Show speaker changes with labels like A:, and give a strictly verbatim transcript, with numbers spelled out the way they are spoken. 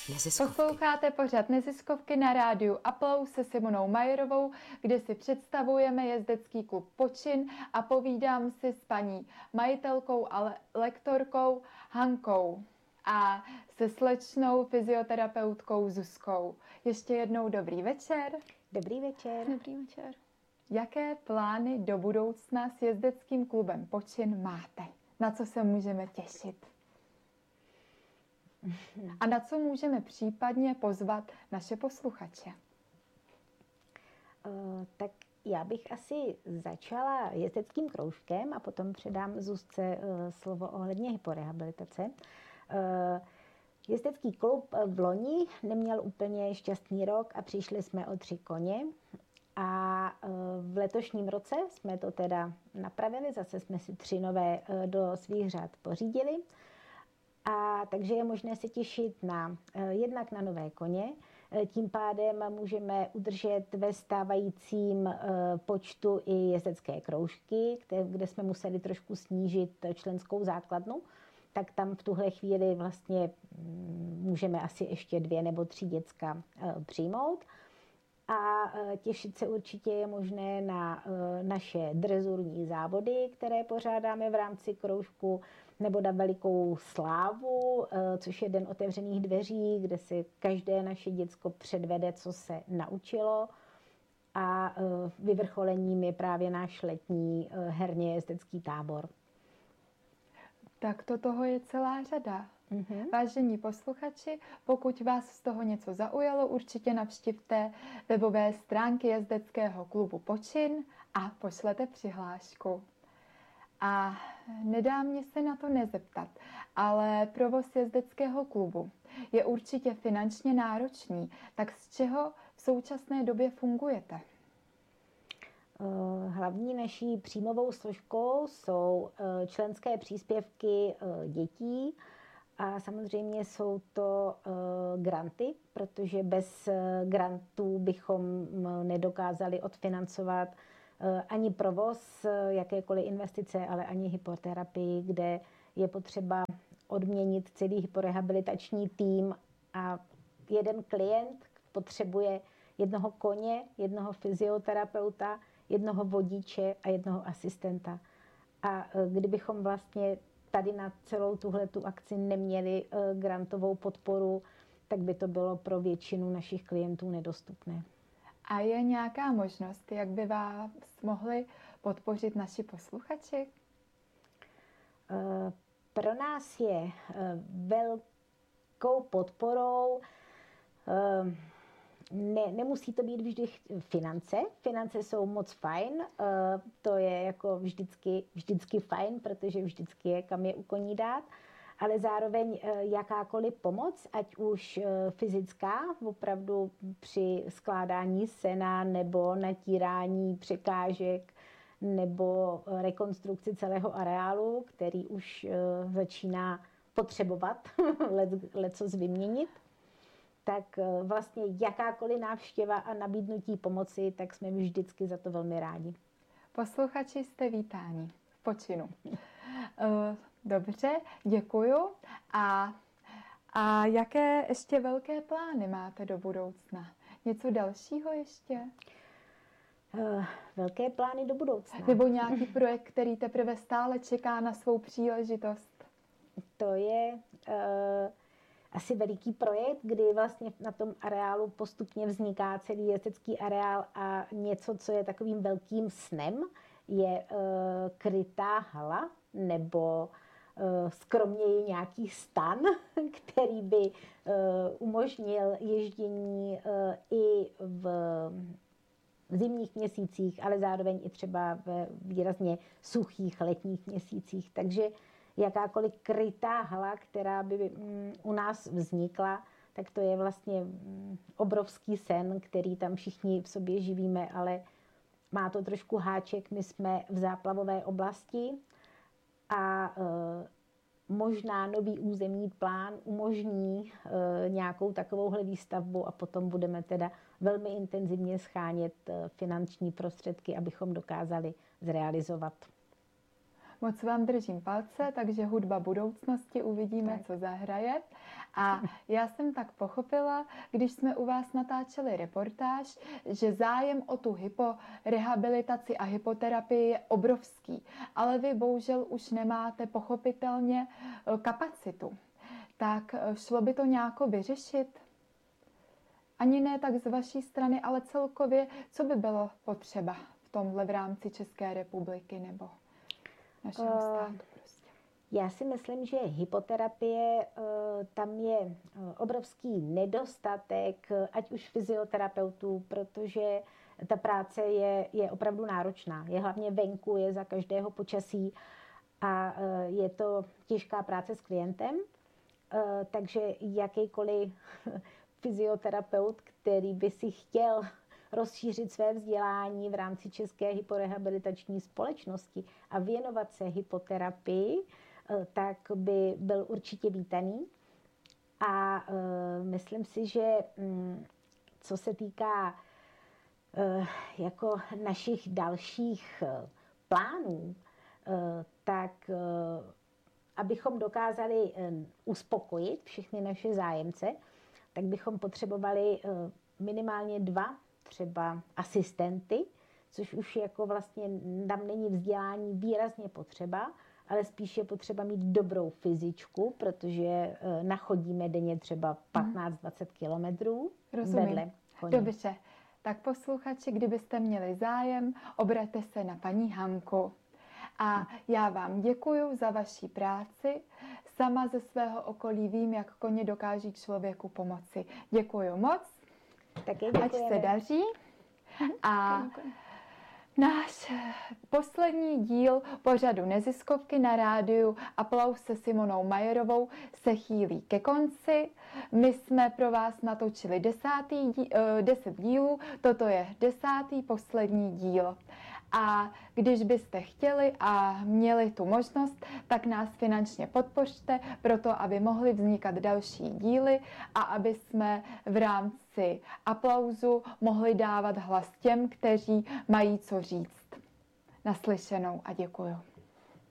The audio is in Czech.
A: Neziskovky.
B: Posloucháte pořad Neziskovky na rádiu Aplaus se Simonou Majerovou, kde si představujeme jezdecký klub Počin a povídám si s paní majitelkou a lektorkou Hankou a se slečnou fyzioterapeutkou Zuzkou. Ještě jednou dobrý večer.
C: Dobrý večer.
B: Dobrý večer. Jaké plány do budoucna s jezdeckým klubem Počin máte? Na co se můžeme těšit? A na co můžeme případně pozvat naše posluchače?
C: Uh, tak já bych asi začala jezdeckým kroužkem a potom předám Zuzce uh, slovo ohledně hyporehabilitace. Uh, jezdecký klub v loni neměl úplně šťastný rok a přišli jsme o tři koně. A uh, v letošním roce jsme to teda napravili, zase jsme si tři nové uh, do svých řad pořídili. A takže je možné se těšit na, jednak na nové koně, tím pádem můžeme udržet ve stávajícím počtu i jezdecké kroužky, kde, kde jsme museli trošku snížit členskou základnu, tak tam v tuhle chvíli vlastně můžeme asi ještě dvě nebo tři děcka přijmout. A těšit se určitě je možné na naše drezurní závody, které pořádáme v rámci kroužku, nebo na velikou slávu, což je den otevřených dveří, kde si každé naše děcko předvede, co se naučilo. A vyvrcholením je právě náš letní herně jezdecký tábor.
B: Tak to toho je celá řada.
C: Mm-hmm.
B: Vážení posluchači, pokud vás z toho něco zaujalo, určitě navštivte webové stránky jezdeckého klubu Počin a pošlete přihlášku. A nedá mě se na to nezeptat, ale provoz jezdeckého klubu je určitě finančně náročný. Tak z čeho v současné době fungujete?
C: Hlavní naší příjmovou složkou jsou členské příspěvky dětí a samozřejmě jsou to granty, protože bez grantů bychom nedokázali odfinancovat ani provoz, jakékoliv investice, ale ani hypoterapii, kde je potřeba odměnit celý hyporehabilitační tým a jeden klient potřebuje jednoho koně, jednoho fyzioterapeuta, jednoho vodiče a jednoho asistenta. A kdybychom vlastně tady na celou tuhletu akci neměli grantovou podporu, tak by to bylo pro většinu našich klientů nedostupné.
B: A je nějaká možnost, jak by vás mohli podpořit naši posluchači?
C: Pro nás je velkou podporou, ne, nemusí to být vždy finance. Finance jsou moc fajn, to je jako vždycky, vždycky fajn, protože vždycky je kam je u koní dát. Ale zároveň jakákoliv pomoc, ať už fyzická, opravdu při skládání sena nebo natírání překážek nebo rekonstrukci celého areálu, který už začíná potřebovat lecos vyměnit, tak vlastně jakákoliv návštěva a nabídnutí pomoci, tak jsme vždycky za to velmi rádi.
B: Posluchači jste vítáni v Počinu. Dobře, děkuju. A, a jaké ještě velké plány máte do budoucna? Něco dalšího ještě?
C: Uh, velké plány do budoucna.
B: Nebo nějaký projekt, který teprve stále čeká na svou příležitost?
C: To je uh, asi veliký projekt, kdy vlastně na tom areálu postupně vzniká celý jezdecký areál a něco, co je takovým velkým snem, je uh, krytá hala nebo uh, skromněji nějaký stan, který by uh, umožnil ježdění uh, i v, v zimních měsících, ale zároveň i třeba ve výrazně suchých letních měsících. Takže jakákoliv krytá hala, která by um, u nás vznikla, tak to je vlastně um, obrovský sen, který tam všichni v sobě živíme, ale má to trošku háček, my jsme v záplavové oblasti a e, možná nový územní plán umožní e, nějakou takovouhle výstavbu a potom budeme teda velmi intenzivně schánět e, finanční prostředky, abychom dokázali zrealizovat.
B: Moc vám držím palce, takže hudba budoucnosti, uvidíme,
C: Tak.
B: co zahraje. A já jsem tak pochopila, když jsme u vás natáčeli reportáž, že zájem o tu hyporehabilitaci a hypoterapii je obrovský, ale vy bohužel už nemáte pochopitelně kapacitu. Tak šlo by to nějako vyřešit? Ani ne tak z vaší strany, ale celkově, co by bylo potřeba v tomhle v rámci České republiky nebo našeho státu prostě?
C: Já si myslím, že hypoterapie, tam je obrovský nedostatek, ať už fyzioterapeutů, protože ta práce je, je opravdu náročná. Je hlavně venku, je za každého počasí a je to těžká práce s klientem, takže jakýkoliv fyzioterapeut, který by si chtěl rozšířit své vzdělání v rámci České hyporehabilitační společnosti a věnovat se hypoterapii, tak by byl určitě vítaný. A myslím si, že co se týká jako našich dalších plánů, tak abychom dokázali uspokojit všechny naše zájemce, tak bychom potřebovali minimálně dva třeba asistenty, což už jako vlastně tam není vzdělání výrazně potřeba, ale spíš je potřeba mít dobrou fyzičku, protože nachodíme denně třeba patnáct dvacet kilometrů vedle koně.
B: Dobře, tak posluchači, kdybyste měli zájem, obraťte se na paní Hanku. A já vám děkuju za vaši práci. Sama ze svého okolí vím, jak koně dokáží člověku pomoci. Děkuju moc.
C: Taky
B: Ať se daří. A náš poslední díl pořadu Neziskovky na rádiu Aplaus se Simonou Majerovou se chýlí ke konci. My jsme pro vás natočili desátý dí, deset dílů, toto je desátý poslední díl. A když byste chtěli a měli tu možnost, tak nás finančně podpořte, proto aby mohly vznikat další díly a aby jsme v rámci Aplauzu mohli dávat hlas těm, kteří mají co říct. Naslyšenou a děkuju.